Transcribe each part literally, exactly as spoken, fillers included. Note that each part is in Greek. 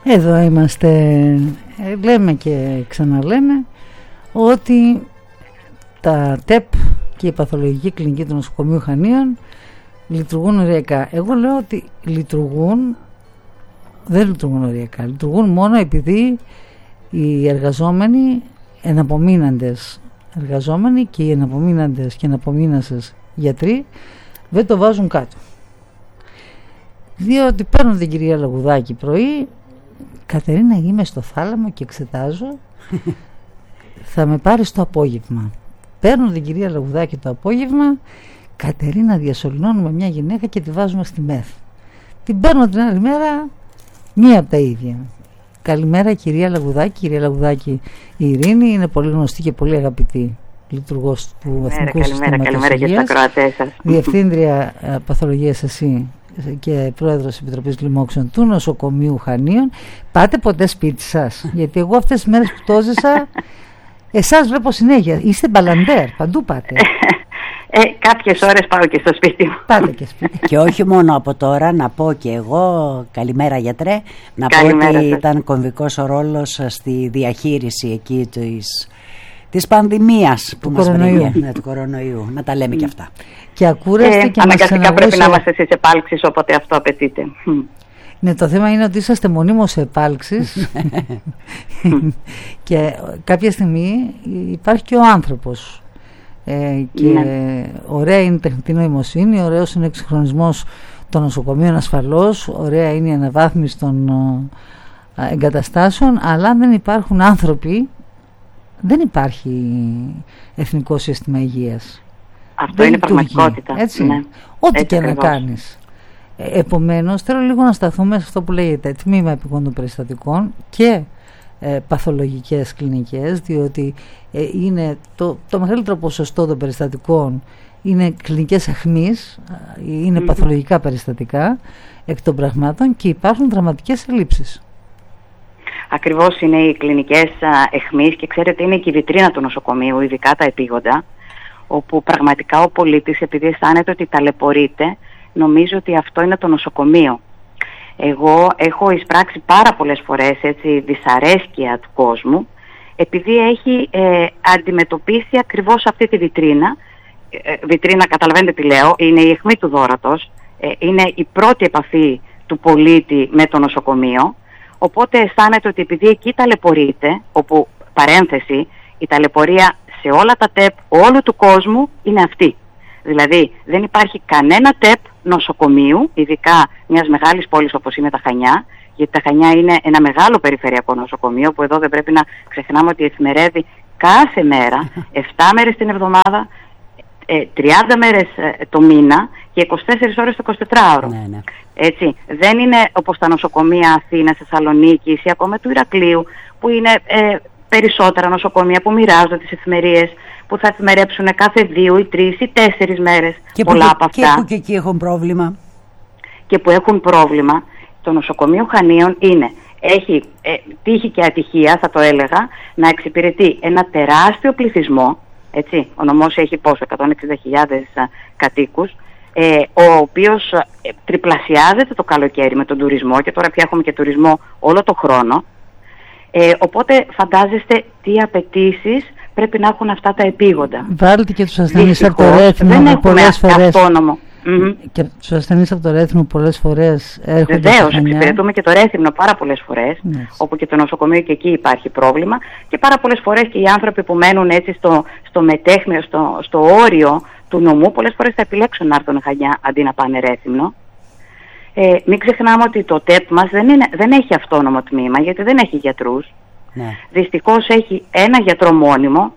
Εδώ είμαστε, λέμε και ξαναλέμε ότι τα ΤΕΠ και η παθολογική κλινική του νοσοκομείου Χανίων λειτουργούν οριακά. Εγώ λέω ότι λειτουργούν, δεν λειτουργούν οριακά, λειτουργούν μόνο επειδή οι εργαζόμενοι, εναπομείναντες εργαζόμενοι και οι εναπομείναντες και εναπομείνασες γιατροί δεν το βάζουν κάτω. Διότι παίρνω την κυρία Λαγουδάκη πρωί, Κατερίνα, είμαι στο θάλαμο και εξετάζω, θα με πάρεις το απόγευμα. Παίρνω την κυρία Λαγουδάκη το απόγευμα, Κατερίνα, διασωληνώνουμε μια γυναίκα και τη βάζουμε στη ΜΕΘ. Την παίρνω την άλλη μέρα, μία από τα ίδια. Καλημέρα κυρία Λαγουδάκη. Κυρία Λαγουδάκη, η Ειρήνη είναι πολύ γνωστή και πολύ αγαπητή λειτουργός του Εθνικού Συστήματος Καλημέρα για τους ακροατές σας. Διευθύντρια παθολογίας εσύ και πρόεδρος Επιτροπής Λοιμόξεων του νοσοκομείου Χανίων. Πάτε ποτέ σπίτι σας? Γιατί εγώ αυτές τις μέρες που το ζήσα, εσάς βλέπω συνέχεια. Είστε μπαλαντέρ, παντού πάτε. Ε, κάποιες ώρες πάω και στο σπίτι μου. Πάτε και σπίτι. Και όχι μόνο από τώρα, να πω και εγώ, καλημέρα γιατρέ, να Καλημέρα πω ότι σας. ήταν κομβικός ο ρόλος στη διαχείριση εκεί της, της πανδημίας που Του μας κορονοϊού. βρήκε, ναι, του κορονοϊού. Να τα λέμε και αυτά. Και ακούραστε Ε, και μας αναγκαστικά πρέπει να ξαναγούσε... είμαστε στις επάλξεις όποτε αυτό απαιτείται. Ναι, το θέμα είναι ότι είσαστε μονίμως σε επάλξεις και κάποια στιγμή υπάρχει και ο άνθρωπος. Ε, και Ναι. ωραία είναι η τεχνητή νοημοσύνη, ωραίος είναι ο εξυγχρονισμός των νοσοκομείων ασφαλώς, ωραία είναι η αναβάθμιση των ε, εγκαταστάσεων, αλλά αν δεν υπάρχουν άνθρωποι, δεν υπάρχει εθνικό σύστημα υγείας. Αυτό Δεν είναι λειτουργεί, πραγματικότητα. έτσι. Ναι. Ό,τι Έτσι και να ακριβώς. κάνεις. Ε, επομένως, θέλω λίγο να σταθούμε σε αυτό που λέγεται τμήμα επιγόντων περιστατικών και ε, παθολογικές κλινικές, διότι ε, είναι το, το μεγαλύτερο ποσοστό των περιστατικών είναι κλινικές αιχμής, ε, είναι Mm-hmm. παθολογικά περιστατικά εκ των πραγμάτων και υπάρχουν δραματικές ελλείψεις. Ακριβώς είναι οι κλινικές αιχμής και ξέρετε είναι και η βιτρίνα του νοσοκομείου, ειδικά τα επίγοντα, όπου πραγματικά ο πολίτης, επειδή αισθάνεται ότι ταλαιπωρείται, νομίζω ότι αυτό είναι το νοσοκομείο. Εγώ έχω εισπράξει πάρα πολλές φορές έτσι, δυσαρέσκεια του κόσμου, επειδή έχει ε, αντιμετωπίσει ακριβώς αυτή τη βιτρίνα. Ε, βιτρίνα, καταλαβαίνετε τι λέω, είναι η αιχμή του δώρατος, ε, είναι η πρώτη επαφή του πολίτη με το νοσοκομείο, οπότε αισθάνεται ότι επειδή εκεί ταλαιπωρείται, όπου παρένθεση, η ταλαιπωρία σε όλα τα ΤΕΠ όλου του κόσμου είναι αυτή. Δηλαδή δεν υπάρχει κανένα ΤΕΠ νοσοκομείου, ειδικά μιας μεγάλης πόλης όπως είναι τα Χανιά, γιατί τα Χανιά είναι ένα μεγάλο περιφερειακό νοσοκομείο που εδώ δεν πρέπει να ξεχνάμε ότι εφημερεύει κάθε μέρα, επτά μέρες την εβδομάδα, τριάντα μέρες το μήνα και είκοσι τέσσερις ώρες το εικοσιτετράωρο. Ναι, ναι. Έτσι, δεν είναι όπως τα νοσοκομεία Αθήνας, Θεσσαλονίκης ή ακόμα του Ηρακλείου, που είναι ε, περισσότερα νοσοκομεία που μοιράζονται τις εφημερίες, που θα εφημερέψουν κάθε δύο ή τρεις ή τέσσερις μέρες Και πολλά που, από και, αυτά. που και εκεί έχουν πρόβλημα. Και που έχουν πρόβλημα. Το νοσοκομείο Χανίων είναι, έχει ε, τύχη και ατυχία, θα το έλεγα, να εξυπηρετεί ένα τεράστιο πληθυσμό. Έτσι, ο νομός έχει πόσο, εκατόν εξήντα χιλιάδες κατοίκους, ε, ο οποίος ε, τριπλασιάζεται το καλοκαίρι με τον τουρισμό και τώρα πια έχουμε και τουρισμό όλο το χρόνο. Ε, οπότε φαντάζεστε τι απαιτήσεις πρέπει να έχουν αυτά τα επίγοντα. Βάλτε και τους ασθενείς από το Δυστυχώς, Ρέθυμνο δεν που έχουμε πολλές φορές αυτόνομο. Mm-hmm. και τους ασθενείς από το Ρέθυμνο πολλές φορές έρχονται Βεβαίως, στα Χανιά. εξυπηρετούμε και το Ρέθυμνο πάρα πολλές φορές, Ναι. όπου και το νοσοκομείο και εκεί υπάρχει πρόβλημα, και πάρα πολλές φορές και οι άνθρωποι που μένουν έτσι στο, στο μετέχμιο, στο, στο όριο του νομού, πολλές φορές θα επιλέξουν να έρθουν Χανιά αντί να πάνε Ρέθυμνο. Ε, μην ξεχνάμε ότι το ΤΕΠ μας δεν, είναι, δεν έχει αυτόνομο τμήμα, γιατί δεν έχει γιατρούς. Ναι. Δυστυχώς έχει ένα γιατρό μόνιμο,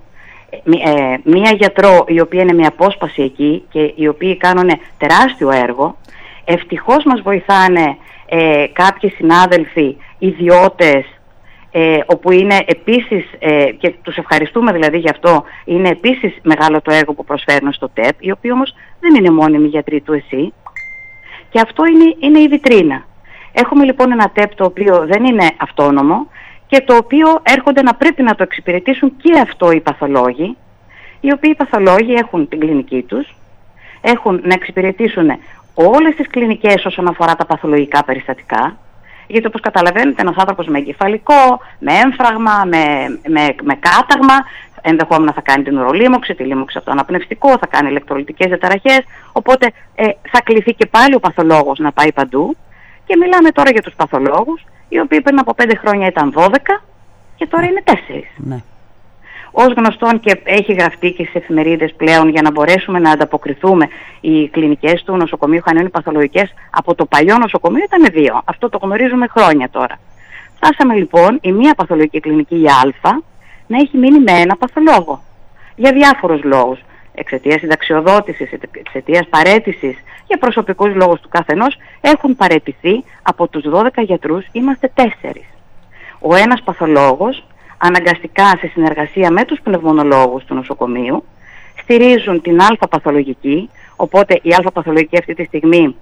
ε, μία γιατρό η οποία είναι με απόσπαση εκεί και οι οποίοι κάνουν τεράστιο έργο. Ευτυχώς μας βοηθάνε ε, κάποιοι συνάδελφοι, ιδιώτες, ε, όπου είναι επίσης, ε, και τους ευχαριστούμε δηλαδή γι' αυτό, είναι επίσης μεγάλο το έργο που προσφέρουν στο ΤΕΠ, οι οποίοι όμως δεν είναι μόνιμοι γιατροί του ΕΣΥ. Και αυτό είναι, είναι η βιτρίνα. Έχουμε λοιπόν ένα ΤΕΠ το οποίο δεν είναι αυτόνομο και το οποίο έρχονται να πρέπει να το εξυπηρετήσουν και αυτό οι παθολόγοι, οι οποίοι οι παθολόγοι έχουν την κλινική τους, έχουν να εξυπηρετήσουν όλες τις κλινικές όσον αφορά τα παθολογικά περιστατικά, Γιατί όπως καταλαβαίνετε, ένας άνθρωπος με εγκεφαλικό, με έμφραγμα, με, με, με κάταγμα, ενδεχόμενα θα κάνει την ουρολίμωξη, τη λίμωξη από το αναπνευστικό, θα κάνει ηλεκτρολυτικές διαταραχές, οπότε ε, θα κληθεί και πάλι ο παθολόγος να πάει παντού. Και μιλάμε τώρα για τους παθολόγους, οι οποίοι πριν από πέντε χρόνια ήταν δώδεκα και τώρα είναι τέσσερις. Ναι. Ως γνωστόν και έχει γραφτεί και στις εφημερίδες πλέον, για να μπορέσουμε να ανταποκριθούμε, οι κλινικές του νοσοκομείου Χανίων, οι παθολογικές από το παλιό νοσοκομείο ήταν δύο. Αυτό το γνωρίζουμε χρόνια τώρα. Φτάσαμε λοιπόν η μία παθολογική κλινική, η Α, να έχει μείνει με ένα παθολόγο. Για διάφορους λόγους. Εξαιτίας συνταξιοδότησης, εξαιτίας παραίτησης, για προσωπικούς λόγους του καθενός, έχουν παραιτηθεί από τους δώδεκα γιατρούς, είμαστε τέσσερις. Ο ένας παθολόγος, αναγκαστικά σε συνεργασία με τους πνευμονολόγους του νοσοκομείου, στηρίζουν την α παθολογική, οπότε η α παθολογική αυτή τη στιγμή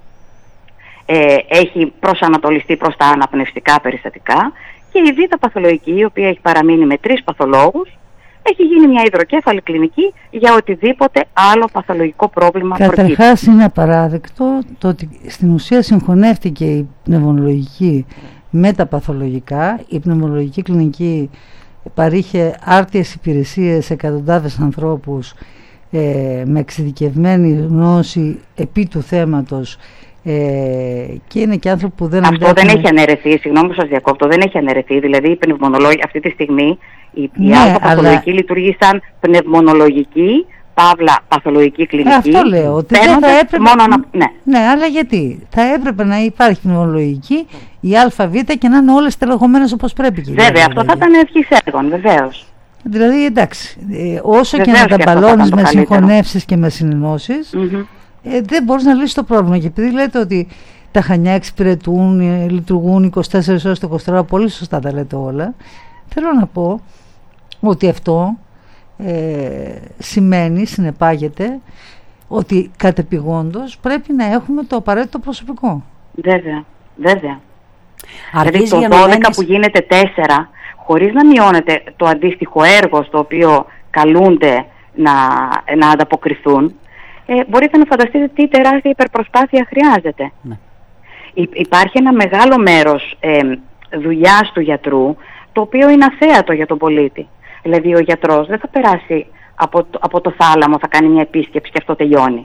ε, έχει προσανατολιστεί προς τα αναπνευστικά περιστατικά, και η β παθολογική, η οποία έχει παραμείνει με τρεις παθολόγους, έχει γίνει μια υδροκέφαλη κλινική για οτιδήποτε άλλο παθολογικό πρόβλημα προκύπτει. Καταρχάς είναι απαράδεκτο το ότι στην ουσία συγχωνεύτηκε η πνευμονολογική με τα παθολογικά. Η πνευμονολογική κλινική παρήχε άρτιες υπηρεσίες σε εκατοντάδες ανθρώπους ε, με εξειδικευμένη γνώση επί του θέματος, ε, και είναι και άνθρωποι που δεν Αυτό αντέχουν... δεν έχει αναιρεθεί, συγγνώμη που σας διακόπτω, δεν έχει αναιρεθεί. Δηλαδή οι πνευμονολόγοι αυτή τη στιγμή, η, ναι, η α παθολογική αλλά... λειτουργεί σαν πνευμονολογική, παύλα παθολογική κλινική. Αυτό λέω, ότι δεν θα έπρεπε... Μόνο να... ναι. ναι, αλλά γιατί θα έπρεπε να υπάρχει πνευμονολογική, η ΑΒ, και να είναι όλες τελεχωμένες όπως πρέπει. Βέβαια, δηλαδή. Αυτό θα ήταν ευχής έργων, βεβαίως. Δηλαδή, εντάξει, ε, όσο βεβαίως και να τα μπαλώνεις με συγχωνεύσεις και με συνενώσεις, mm-hmm. ε, δεν μπορείς να λύσεις το πρόβλημα. Και επειδή λέτε ότι τα Χανιά εξυπηρετούν, ε, λειτουργούν είκοσι τέσσερις ώρες το είκοσι τέσσερις, πολύ σωστά τα λέτε όλα, θέλω να πω ότι αυτό ε, σημαίνει, συνεπάγεται, ότι κατεπηγόντως πρέπει να έχουμε το απαραίτητο προσωπικό. Βέβαια, βέβαια. Αρκείς δηλαδή το δώδεκα που γίνεται τέσσερα, χωρίς να μειώνεται το αντίστοιχο έργο στο οποίο καλούνται να, να ανταποκριθούν, ε, μπορείτε να φανταστείτε τι τεράστια υπερπροσπάθεια χρειάζεται. Ναι. Υ, υπάρχει ένα μεγάλο μέρος ε, δουλειάς του γιατρού, το οποίο είναι αθέατο για τον πολίτη. Δηλαδή ο γιατρός δεν θα περάσει από το, από το θάλαμο, θα κάνει μια επίσκεψη και αυτό τελειώνει.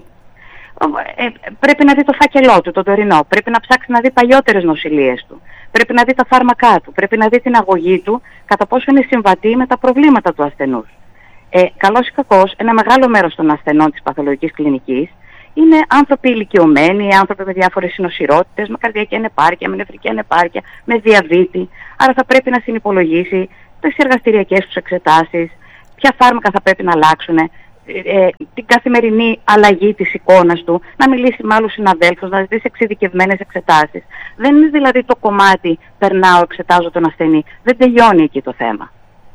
Ε, πρέπει να δει το φάκελό του, το τωρινό. Πρέπει να ψάξει να δει παλιότερες νοσηλίες του. Πρέπει να δει τα φάρμακά του. Πρέπει να δει την αγωγή του, κατά πόσο είναι συμβατή με τα προβλήματα του ασθενούς. Ε, καλώς ή κακώς, ένα μεγάλο μέρος των ασθενών της παθολογικής κλινικής είναι άνθρωποι ηλικιωμένοι, άνθρωποι με διάφορες συνοσυρότητες, με καρδιακή ανεπάρκεια, με νεφρική ανεπάρκεια, με διαβήτη. Άρα θα πρέπει να συνυπολογίσει τις εργαστηριακές τους εξετάσεις, ποια φάρμακα θα πρέπει να αλλάξουν, ε, την καθημερινή αλλαγή της εικόνας του, να μιλήσει με άλλους συναδέλφους, να ζητήσει εξειδικευμένες εξετάσεις. Δεν είναι δηλαδή το κομμάτι περνάω, εξετάζω τον ασθενή. Δεν τελειώνει εκεί το θέμα.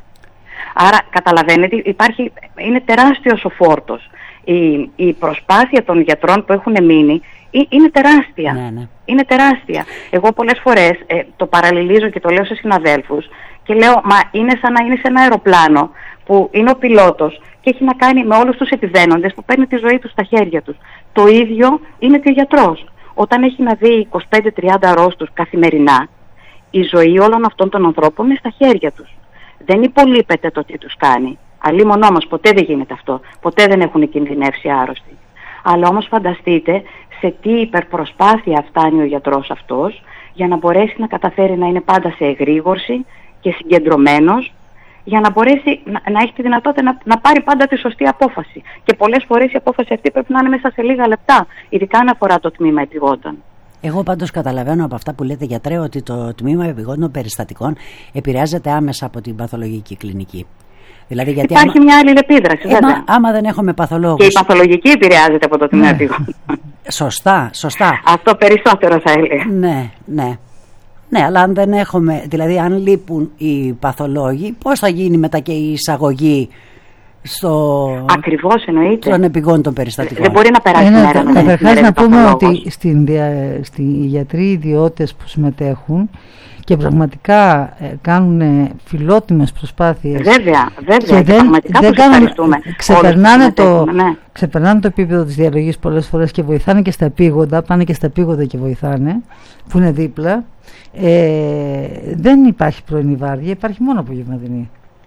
Άρα καταλαβαίνετε, υπάρχει, είναι τεράστιος ο φόρτος. Η, η προσπάθεια των γιατρών που έχουν μείνει είναι τεράστια. Ναι, ναι. Είναι τεράστια. Εγώ πολλές φορές ε, το παραλληλίζω και το λέω σε συναδέλφους και λέω, μα είναι σαν να είναι σε ένα αεροπλάνο που είναι ο πιλότος και έχει να κάνει με όλους τους επιβαίνοντες που παίρνει τη ζωή τους στα χέρια τους. Το ίδιο είναι και ο γιατρός. Όταν έχει να δει είκοσι πέντε τριάντα αρρώστους καθημερινά, η ζωή όλων αυτών των ανθρώπων είναι στα χέρια τους. Δεν υπολείπεται το τι τους κάνει. Αλλήμον όμως ποτέ δεν γίνεται αυτό. Ποτέ δεν έχουν κινδυνεύσει άρρωστοι. Αλλά όμως φανταστείτε σε τι υπερπροσπάθεια φτάνει ο γιατρός αυτός για να μπορέσει να καταφέρει να είναι πάντα σε εγρήγορση και συγκεντρωμένος, για να μπορέσει να, να έχει τη δυνατότητα να, να πάρει πάντα τη σωστή απόφαση. Και πολλές φορές η απόφαση αυτή πρέπει να είναι μέσα σε λίγα λεπτά, ειδικά αν αφορά το τμήμα επιγόντων. Εγώ πάντως καταλαβαίνω από αυτά που λέτε, γιατρέ, ότι το τμήμα επιγόντων περιστατικών επηρεάζεται άμεσα από την παθολογική κλινική. Δηλαδή, γιατί υπάρχει άμα... μια αλληλεπίδραση, βέβαια. Έμα, άμα δεν έχουμε παθολόγους. Και η παθολογική επηρεάζεται από το τμήμα επιγόντων. Σωστά, σωστά. Αυτό περισσότερο θα έλεγα. Ναι, ναι. Ναι, αλλά αν δεν έχουμε, δηλαδή αν λείπουν οι παθολόγοι, πώς θα γίνει μετά και η εισαγωγή στο... Ακριβώς, εννοείται. Των επιγόντων περιστατικών. Δεν μπορεί να περάσει Ένα, μέρα να καταρχάς να πούμε παθολόγος. ότι στην, στη, οι γιατροί ιδιώτες που συμμετέχουν και πραγματικά ε, κάνουν φιλότιμες προσπάθειες. Βέβαια, βέβαια. Και δεν, πραγματικά δεν τους κάνουν, ευχαριστούμε. ξεπερνάνε το, ναι. ξεπερνάνε το επίπεδο της διαλογής πολλές φορές και βοηθάνε και στα επίγοντα, πάνε και στα επίγοντα και βοηθάνε, που είναι δίπλα. Ε, δεν υπάρχει πρωινή βάρδια, υπάρχει μόνο απογευματινή.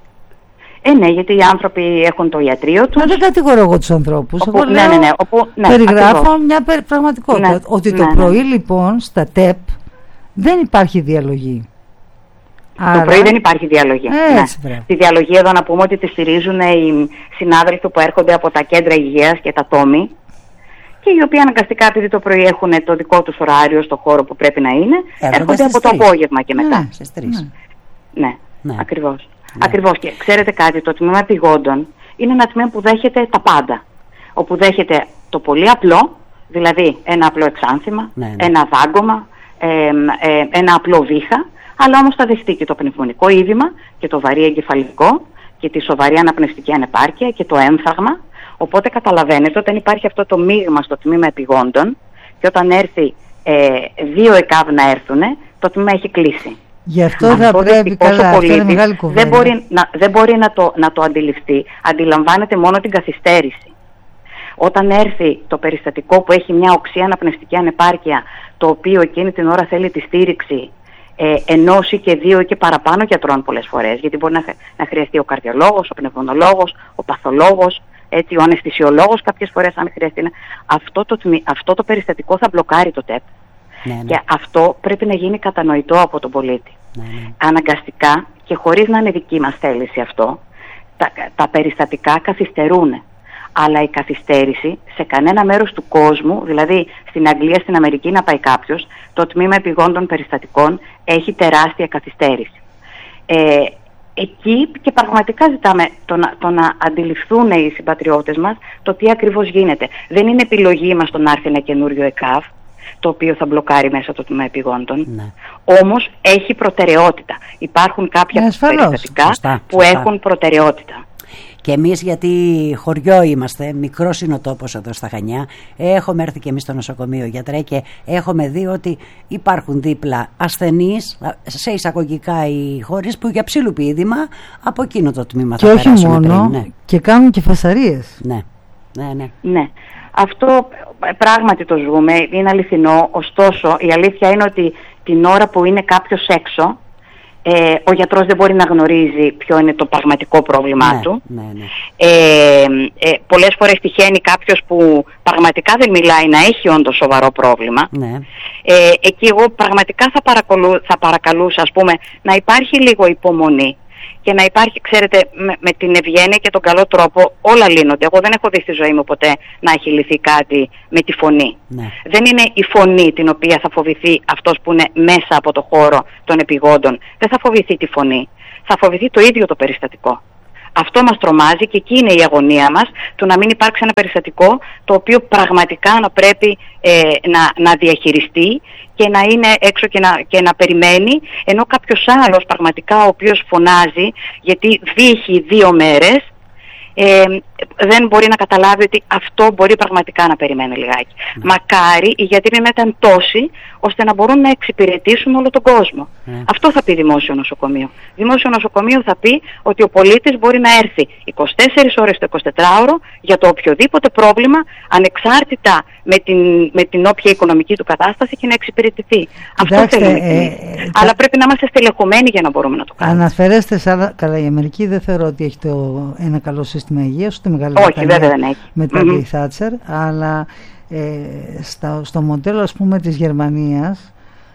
Ε, ναι, γιατί οι άνθρωποι έχουν το ιατρείο τους. Μα δεν κατηγορώ εγώ τους ανθρώπους. Όπου, εγώ ναι, λέω, ναι, ναι, όπου, ναι, περιγράφω ακριβώς. μια πραγματικότητα. Ναι, ότι ναι, το ναι. πρωί λοιπόν στα ΤΕΠ δεν υπάρχει διαλογή. Το Άρα... πρωί δεν υπάρχει διαλογή. Έτσι, ναι. Τη διαλογή εδώ να πούμε ότι τη στηρίζουν οι συνάδελφοι που έρχονται από τα κέντρα υγείας και τα τόμοι και οι οποίοι αναγκαστικά, επειδή το πρωί έχουν το δικό τους ωράριο στο χώρο που πρέπει να είναι, Έρχονται έρχονται από το τρεις. απόγευμα και μετά. Ναι, στις τρεις. Ναι, ναι, Ναι. ακριβώς. Ναι. Ακριβώς. Και ξέρετε κάτι, το τμήμα επιγόντων είναι ένα τμήμα που δέχεται τα πάντα. Όπου δέχεται το πολύ απλό, δηλαδή ένα απλό εξάνθημα, Ναι, ναι. ένα δάγκωμα, ε, ε, ένα απλό βήχα, αλλά όμως θα δεχτεί και το πνευμονικό είδημα και το βαρύ εγκεφαλικό και τη σοβαρή αναπνευστική ανεπάρκεια και το έμφραγμα. Οπότε καταλαβαίνετε όταν υπάρχει αυτό το μείγμα στο τμήμα επιγόντων και όταν έρθει ε, δύο ΕΚΑΒ να έρθουν, το τμήμα έχει κλείσει. Γι' αυτό θα πρέπει, καλά, αυτό είναι μεγάλη κουβέντα. Δεν μπορεί, να, δεν μπορεί να, το, να το αντιληφθεί. Αντιλαμβάνεται μόνο την καθυστέρηση. Όταν έρθει το περιστατικό που έχει μια οξύ αναπνευστική ανεπάρκεια, το οποίο εκείνη την ώρα θέλει τη στήριξη ε, ενός ή και δύο ή και παραπάνω γιατρών πολλές φορές, γιατί μπορεί να, να χρειαστεί ο καρδιολόγος, ο πνευμονολόγος, ο παθολόγος, έτσι, ο αναισθησιολόγος κάποιες φορές αν χρειαστεί. Αυτό το, αυτό το περιστατικό θα μπλοκάρει το ΤΕΠ. Ναι, ναι. Και αυτό πρέπει να γίνει κατανοητό από τον πολίτη. Ναι, ναι. Αναγκαστικά και χωρίς να είναι δική μας θέληση αυτό, τα, τα περιστατικά καθυστερούν. Αλλά η καθυστέρηση σε κανένα μέρος του κόσμου, δηλαδή στην Αγγλία, στην Αμερική να πάει κάποιος, το τμήμα επιγόντων περιστατικών έχει τεράστια καθυστέρηση. Ε, εκεί και πραγματικά ζητάμε το να, το να αντιληφθούν οι συμπατριώτες μας το τι ακριβώς γίνεται. Δεν είναι επιλογή μας το να έρθει ένα καινούριο ΕΚΑΒ, το οποίο θα μπλοκάρει μέσα το τμήμα επιγόντων. Ναι. Όμως έχει προτεραιότητα. Υπάρχουν κάποια Ε, ασφαλώς. περιστατικά Σωστά, που σωστά. έχουν προτεραιότητα. Και εμείς, γιατί χωριό είμαστε, μικρός είναι ο τόπος εδώ στα Χανιά, έχουμε έρθει και εμείς στο νοσοκομείο, γιατρέ, και έχουμε δει ότι υπάρχουν δίπλα ασθενείς, σε εισαγωγικά οι χώρες, που για ψήλου είδημα από εκείνο το τμήμα Και θα όχι περάσουν μόνο, πριν. Ναι. και κάνουν και φασαρίες. Ναι. Ναι, ναι. Ναι. Αυτό ε, πράγματι το ζούμε, είναι αληθινό, ωστόσο η αλήθεια είναι ότι την ώρα που είναι κάποιος έξω, ε, ο γιατρός δεν μπορεί να γνωρίζει ποιο είναι το πραγματικό πρόβλημά Ναι, του. ναι, ναι. Ε, ε, πολλές φορές τυχαίνει κάποιος που πραγματικά δεν μιλάει να έχει όντως σοβαρό πρόβλημα. Ναι. Ε, εκεί εγώ πραγματικά θα, παρακολου, θα παρακαλούσα, ας πούμε, να υπάρχει λίγο υπομονή και να υπάρχει, ξέρετε, με, με την ευγένεια και τον καλό τρόπο όλα λύνονται. Εγώ δεν έχω δει στη ζωή μου ποτέ να έχει λυθεί κάτι με τη φωνή. Ναι. Δεν είναι η φωνή την οποία θα φοβηθεί αυτός που είναι μέσα από το χώρο των επιγόντων. Δεν θα φοβηθεί τη φωνή. Θα φοβηθεί το ίδιο το περιστατικό. Αυτό μας τρομάζει και εκεί είναι η αγωνία μας, του να μην υπάρξει ένα περιστατικό το οποίο πραγματικά να πρέπει ε, να, να διαχειριστεί και να είναι έξω και να, και να περιμένει, ενώ κάποιος άλλος πραγματικά ο οποίος φωνάζει γιατί βύχει δύο μέρες, ε, δεν μπορεί να καταλάβει ότι αυτό μπορεί πραγματικά να περιμένει λιγάκι. Ναι. Μακάρι οι γιατροί να ήταν τόσοι ώστε να μπορούν να εξυπηρετήσουν όλο τον κόσμο. Ναι. Αυτό θα πει δημόσιο νοσοκομείο. Δημόσιο νοσοκομείο θα πει ότι ο πολίτης μπορεί να έρθει είκοσι τέσσερις ώρες το εικοσιτετράωρο για το οποιοδήποτε πρόβλημα, ανεξάρτητα με την, με την όποια οικονομική του κατάσταση, και να εξυπηρετηθεί. Αυτό Κοιτάξτε, θέλουμε ε, κι εμείς. ε, Αλλά τα... πρέπει να είμαστε στελεχωμένοι για να μπορούμε να το κάνουμε. Αναφέρεστε σε άλλα. Καλά, η Αμερική δεν θεωρώ ότι έχει το, ένα καλό σύστημα υγείας, ούτε μεγάλη Όχι, Βρετανία βέβαια δεν έχει. μετά Mm-hmm. τη Θάτσερ, αλλά ε, στα, στο μοντέλο, ας πούμε, της Γερμανίας,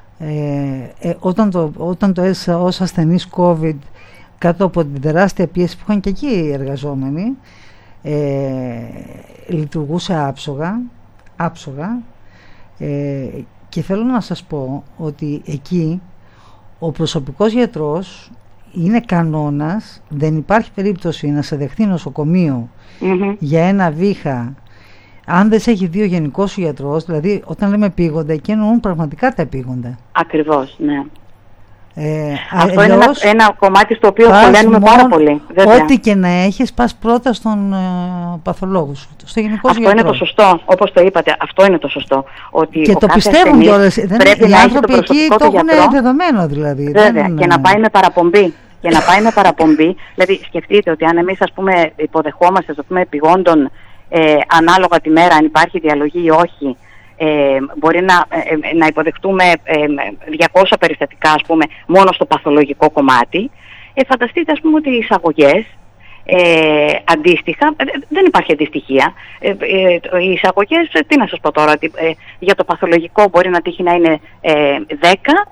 ε, ε, όταν, το, όταν το έζησα ως ασθενής COVID κάτω από την τεράστια πίεση που είχαν και εκεί οι εργαζόμενοι, ε, λειτουργούσε άψογα, άψογα ε, και θέλω να σας πω ότι εκεί ο προσωπικός γιατρός είναι κανόνας, δεν υπάρχει περίπτωση να σε δεχτεί νοσοκομείο Mm-hmm. για ένα βήχα αν δεν σε έχει δει ο γενικός σου γιατρός. Δηλαδή όταν λέμε επίγοντα, εκεί εννοούν πραγματικά τα επίγοντα. Ακριβώς, ναι. Ε, Αυτό είναι ένα, ένα κομμάτι στο οποίο χωλένουμε πάρα πολύ. Ό,τι και να έχεις, πας πρώτα στον ε, παθολόγο σου, στο γενικό Αυτό γιατρό. είναι το σωστό, όπως το είπατε, αυτό είναι το σωστό. Ότι και το πιστεύουν κιόλας. Οι άνθρωποι εκεί το έχουν γιατρό, δεδομένο δηλαδή. Βέβαια, δεν... και να πάει με παραπομπή. Και να πάει με παραπομπή, δηλαδή σκεφτείτε ότι αν εμείς ας πούμε υποδεχόμαστε ας πούμε, επιγόντων ε, ανάλογα τη μέρα αν υπάρχει διαλογή ή όχι, ε, μπορεί να, ε, να υποδεχτούμε ε, διακόσια περιστατικά ας πούμε, μόνο στο παθολογικό κομμάτι. Ε, φανταστείτε ας πούμε ότι οι εισαγωγές ε, αντίστοιχα, ε, δεν υπάρχει αντιστοιχεία. Ε, ε, οι εισαγωγές, ε, τι να σας πω τώρα, ε, για το παθολογικό μπορεί να τύχει να είναι ε, δέκα.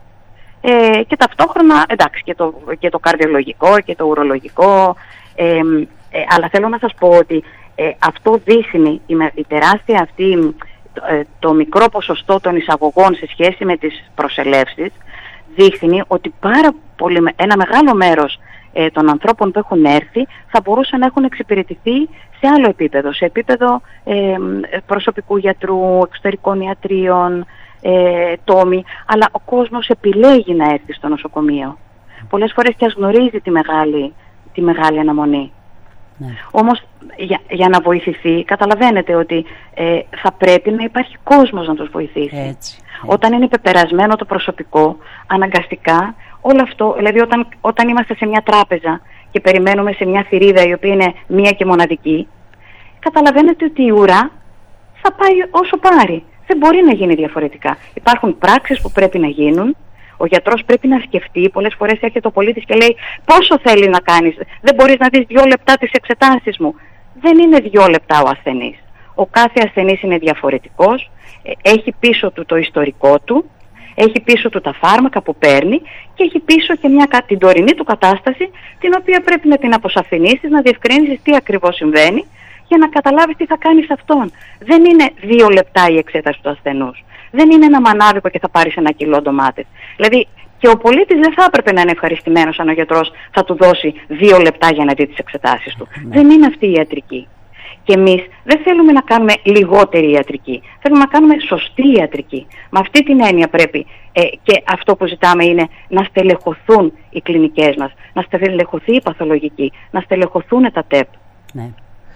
Ε, και ταυτόχρονα, εντάξει, και το, και το καρδιολογικό και το ουρολογικό, ε, ε, αλλά θέλω να σας πω ότι ε, αυτό δείχνει, η, η τεράστια αυτή, το, ε, το μικρό ποσοστό των εισαγωγών σε σχέση με τις προσελεύσεις, δείχνει ότι πάρα πολύ, ένα μεγάλο μέρος ε, των ανθρώπων που έχουν έρθει θα μπορούσαν να έχουν εξυπηρετηθεί σε άλλο επίπεδο, σε επίπεδο ε, προσωπικού γιατρού, εξωτερικών ιατρίων, Ε, τόμοι, αλλά ο κόσμος επιλέγει να έρθει στο νοσοκομείο. Πολλές φορές και ας γνωρίζει τη μεγάλη, τη μεγάλη αναμονή. Ναι. Όμως για, για να βοηθηθεί, καταλαβαίνετε ότι ε, θα πρέπει να υπάρχει κόσμος να τους βοηθήσει. Έτσι, έτσι. Όταν είναι πεπερασμένο το προσωπικό, αναγκαστικά όλο αυτό, δηλαδή όταν, όταν είμαστε σε μια τράπεζα και περιμένουμε σε μια θηρίδα η οποία είναι μία και μοναδική, καταλαβαίνετε ότι η ουρά θα πάει όσο πάρει. Δεν μπορεί να γίνει διαφορετικά. Υπάρχουν πράξεις που πρέπει να γίνουν. Ο γιατρός πρέπει να σκεφτεί. Πολλές φορές έρχεται ο πολίτης και λέει πόσο θέλει να κάνεις. Δεν μπορείς να δεις δύο λεπτά τις εξετάσεις μου. Δεν είναι δύο λεπτά ο ασθενής. Ο κάθε ασθενής είναι διαφορετικός. Έχει πίσω του το ιστορικό του. Έχει πίσω του τα φάρμακα που παίρνει. Και έχει πίσω και μια, την τωρινή του κατάσταση, την οποία πρέπει να την αποσαφηνίσεις, να διευκρινίσεις τι ακριβώς συμβαίνει, για να καταλάβεις τι θα κάνεις αυτόν. Δεν είναι δύο λεπτά η εξέταση του ασθενούς. Δεν είναι ένα μανάβικο και θα πάρεις ένα κιλό ντομάτες. Δηλαδή και ο πολίτης δεν θα έπρεπε να είναι ευχαριστημένος αν ο γιατρός θα του δώσει δύο λεπτά για να δει τις εξετάσεις του. Mm. Δεν είναι αυτή η ιατρική. Και εμείς δεν θέλουμε να κάνουμε λιγότερη ιατρική. Θέλουμε να κάνουμε σωστή ιατρική. Με αυτή την έννοια πρέπει ε, και αυτό που ζητάμε είναι να στελεχωθούν οι κλινικές μας, να στελεχωθεί η παθολογική, να στελεχωθούν τα ΤΕΠ. Ναι.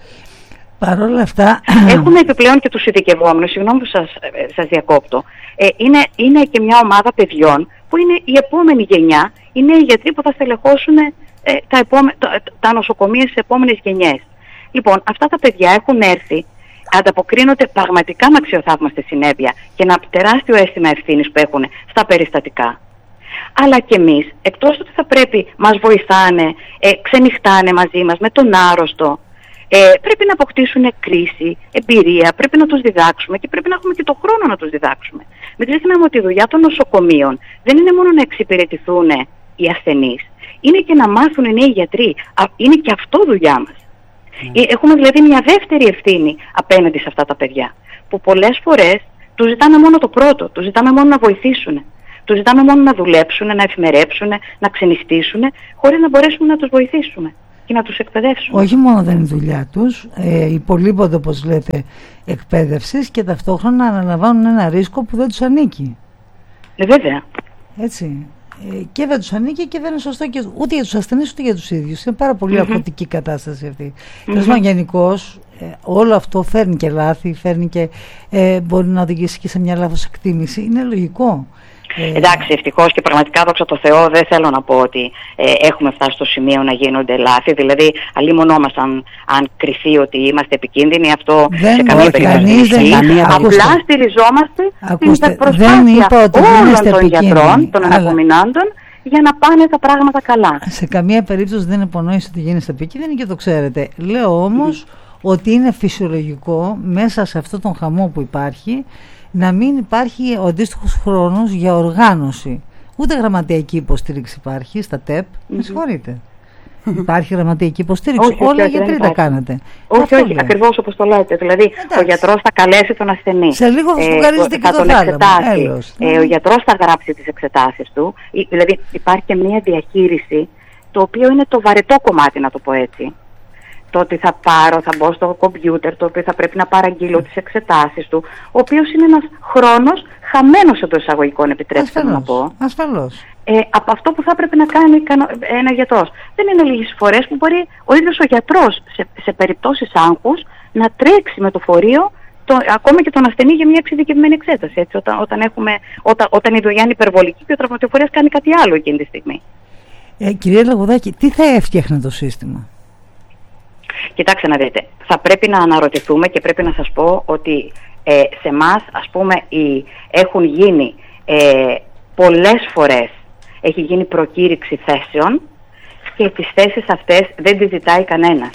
Παρ' όλα αυτά... Έχουμε επιπλέον και τους ειδικευόμενους, συγγνώμη που σας, σας διακόπτω. Ε, είναι, είναι και μια ομάδα παιδιών που είναι η επόμενη γενιά, οι νέοι γιατροί που θα στελεχώσουν ε, τα, επόμε, τα, τα νοσοκομεία στις επόμενες γενιές. Λοιπόν, αυτά τα παιδιά έχουν έρθει, ανταποκρίνονται πραγματικά με αξιοθαύμαστη συνέπεια και ένα τεράστιο αίσθημα ευθύνης που έχουν στα περιστατικά. Αλλά και εμείς, εκτός ότι θα πρέπει, μας βοηθάνε, ε, ξενυχτάνε μαζί μας με τον άρρωστο, Ε, πρέπει να αποκτήσουν κρίση, εμπειρία, πρέπει να τους διδάξουμε και πρέπει να έχουμε και τον χρόνο να τους διδάξουμε. Μην ξεχνάμε ότι η δουλειά των νοσοκομείων δεν είναι μόνο να εξυπηρετηθούν οι ασθενείς, είναι και να μάθουν οι νέοι γιατροί. Είναι και αυτό δουλειά μας. Mm. Έχουμε δηλαδή μια δεύτερη ευθύνη απέναντι σε αυτά τα παιδιά, που πολλές φορές τους ζητάμε μόνο το πρώτο, τους ζητάμε μόνο να βοηθήσουν. Τους ζητάμε μόνο να δουλέψουν, να εφημερέψουν, να ξενιστήσουν, χωρίς να μπορέσουμε να τους βοηθήσουμε και να τους εκπαιδεύσουμε. Όχι μόνο δεν είναι δουλειά τους, ε, υπολείπονται όπως λέτε εκπαίδευσης και ταυτόχρονα αναλαμβάνουν ένα ρίσκο που δεν τους ανήκει. Ε, βέβαια. Έτσι. Ε, και δεν τους ανήκει και δεν είναι σωστό και ούτε για τους ασθενείς ούτε για τους ίδιους. Είναι πάρα πολύ mm-hmm. αφωτική κατάσταση αυτή. Mm-hmm. Γενικώς ε, όλο αυτό φέρνει και λάθη, φέρνει και ε, μπορεί να οδηγήσει και σε μια λάθος εκτίμηση. Είναι λογικό. Ε, Εντάξει, ευτυχώς και πραγματικά δόξα τω Θεώ δεν θέλω να πω ότι ε, έχουμε φτάσει στο σημείο να γίνονται λάθη. Δηλαδή, αλλήμονό μας αν, αν κριθεί ότι είμαστε επικίνδυνοι, αυτό δεν σε καμία περίπτωση δεν είναι. Απλά στηριζόμαστε στην προσπάθεια όλων των γιατρών, των ανακομινάντων, για να πάνε τα πράγματα καλά. Σε καμία περίπτωση δεν υπονοείς ότι γίνεστε επικίνδυνοι και το ξέρετε. Λέω όμως mm. ότι είναι φυσιολογικό μέσα σε αυτόν τον χαμό που υπάρχει να μην υπάρχει ο αντίστοιχος χρόνος για οργάνωση. Ούτε γραμματειακή υποστήριξη υπάρχει στα ΤΕΠ. Mm-hmm. Με συγχωρείτε. Υπάρχει γραμματειακή υποστήριξη. Όχι, όλα οι γιατροί τα κάνετε. Όχι, όχι, ακριβώς όπως το λέτε. Δηλαδή, εντάξει, ο γιατρός θα καλέσει τον ασθενή. Σε λίγο θα σφουγγαρίζεται ε, και το θάλαμο. Ε, ο γιατρός θα γράψει τις εξετάσεις του. Δηλαδή, υπάρχει και μια διαχείριση, το οποίο είναι το βαρετό κομμάτι, να το πω έτσι. Το ότι θα πάρω, θα μπω στο κομπιούτερ, το οποίο θα πρέπει να παραγγείλω τις εξετάσεις του, ο οποίος είναι ένας χρόνος χαμένος εντός εισαγωγικών, επιτρέψτε μου να πω. Ασφαλώς. ε, από αυτό που θα έπρεπε να κάνει ένα γιατρός. Δεν είναι λίγες φορές που μπορεί ο ίδιος ο γιατρός σε, σε περιπτώσεις άγχους να τρέξει με το φορείο το, ακόμα και τον ασθενή για μια εξειδικευμένη εξέταση. Έτσι, όταν, όταν, έχουμε, όταν, όταν η δουλειά είναι υπερβολική και ο τραυματιοφορέας κάνει κάτι άλλο εκείνη τη στιγμή. Ε, κυρία Λαγουδάκη, τι θα έφτιαχνε το σύστημα? Κοιτάξτε να δείτε, θα πρέπει να αναρωτηθούμε και πρέπει να σας πω ότι ε, σε εμάς, ας πούμε, οι, έχουν γίνει ε, πολλές φορές, έχει γίνει προκήρυξη θέσεων και τις θέσεις αυτές δεν τις ζητάει κανένας.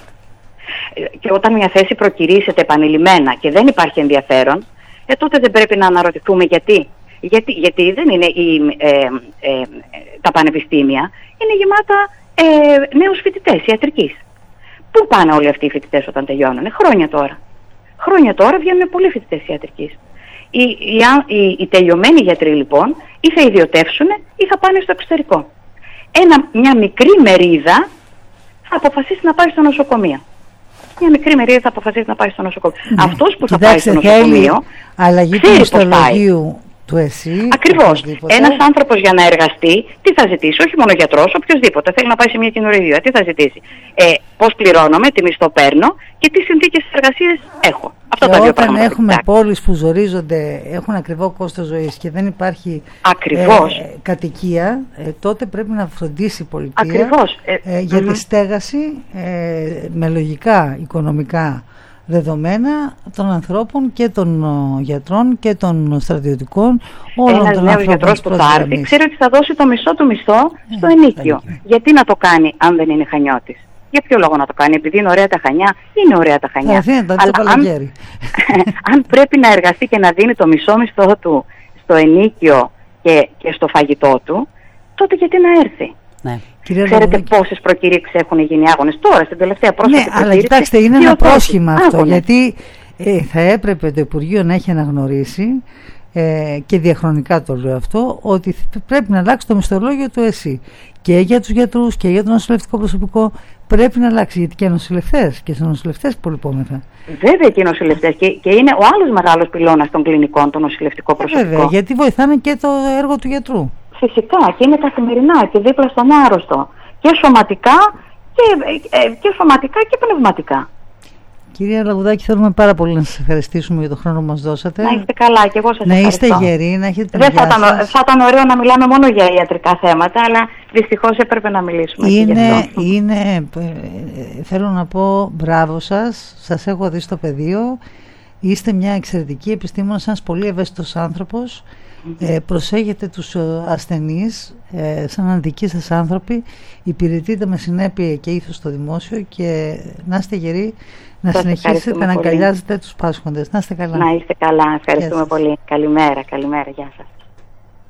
Και όταν μια θέση προκηρύσσεται επανειλημμένα και δεν υπάρχει ενδιαφέρον, ε, τότε δεν πρέπει να αναρωτηθούμε γιατί. Γιατί, γιατί δεν είναι η, ε, ε, τα πανεπιστήμια, είναι γεμάτα ε, νέους φοιτητές ιατρικής. Πού πάνε όλοι αυτοί οι φοιτητές όταν τελειώνουν? Χρόνια τώρα. Χρόνια τώρα βγαίνουν πολλοί φοιτητές ιατρικής. Οι, οι, οι, οι τελειωμένοι γιατροί λοιπόν ή θα ιδιωτεύσουν ή θα πάνε στο εξωτερικό. Ένα, μια μικρή μερίδα θα αποφασίσει να πάει στο νοσοκομείο. Μια μικρή μερίδα θα αποφασίσει να πάει στο νοσοκομείο. Ναι. Αυτός που Κοιτάξτε, θα πάει στο νοσοκομείο αλλαγή του μισθολογίου του ΕΣΥ. Ακριβώς. Ένας άνθρωπος για να εργαστεί, τι θα ζητήσει? Όχι μόνο γιατρός, οποιοδήποτε θέλει να πάει σε μια καινούργια, τι θα ζητήσει? Ε, πώς πληρώνομαι, τι μισθό παίρνω και τι συνθήκες εργασίας έχω. Αυτό και τα δύο όταν πράγματα. έχουμε πόλεις που ζορίζονται, έχουν ακριβό κόστος ζωής και δεν υπάρχει ε, κατοικία, ε, τότε πρέπει να φροντίσει η πολιτεία ε, ε, για mm-hmm. τη στέγαση ε, με λογικά οικονομικά δεδομένα των ανθρώπων και των uh, γιατρών και των στρατιωτικών, όλων Ένας των νέος γιατρός που θα έρθει ξέρει ότι θα δώσει το μισό του μισθό στο ε, ενίκιο. Ε, Γιατί να το κάνει αν δεν είναι Χανιώτης? Για ποιο λόγο να το κάνει? Επειδή είναι ωραία τα Χανιά? Είναι ωραία τα Χανιά. Θα είναι, Αλλά αν, αν πρέπει να εργαστεί και να δίνει το μισό μισθό του στο ενίκιο και, και στο φαγητό του, τότε γιατί να έρθει? Ναι. Ξέρετε Λαγουδάκη, πόσες προκηρύξεις έχουν γίνει άγονες τώρα, στην τελευταία πρόσφατη ναι, προκήρυξη? Αλλά κοιτάξτε, είναι ένα πρόσχημα αυτό, άγονες. Γιατί ε, θα έπρεπε το Υπουργείο να έχει αναγνωρίσει ε, και διαχρονικά το λέω αυτό, ότι πρέπει να αλλάξει το μισθολόγιο του ΕΣΥ και για τους γιατρούς και για το νοσηλευτικό προσωπικό. Πρέπει να αλλάξει, γιατί και νοσηλευτές και σε νοσηλευτές πολυπόμεθα. Βέβαια και οι νοσηλευτές και, και είναι ο άλλος μεγάλος πυλώνας των κλινικών, το νοσηλευτικό προσωπικό. Βέβαια, γιατί βοηθάνε και το έργο του γιατρού. Φυσικά και είναι καθημερινά και δίπλα στον άρρωστο και σωματικά και, ε, και σωματικά και πνευματικά. Κυρία Λαγουδάκη, θέλουμε πάρα πολύ να σας ευχαριστήσουμε για τον χρόνο που μας δώσατε. Να είστε καλά και εγώ σας να ευχαριστώ. Να είστε γεροί, να έχετε την Δεν θα ήταν, θα ήταν ωραίο να μιλάμε μόνο για ιατρικά θέματα, αλλά δυστυχώς έπρεπε να μιλήσουμε είναι, και γι' αυτό. Είναι, θέλω να πω μπράβο σας, σας έχω δει στο πεδίο, είστε μια εξαιρετική επιστήμονας, ένας πολύ ευαίσθητος άνθρωπος. Ε, προσέχετε τους ασθενείς ε, σαν δικοί σας άνθρωποι, υπηρετείτε με συνέπεια και ήθος στο δημόσιο και να είστε γεροί να σας συνεχίσετε να αγκαλιάζετε τους πάσχοντες. Να είστε καλά. Να είστε καλά, ευχαριστούμε πολύ. Καλημέρα, καλημέρα, γεια σας.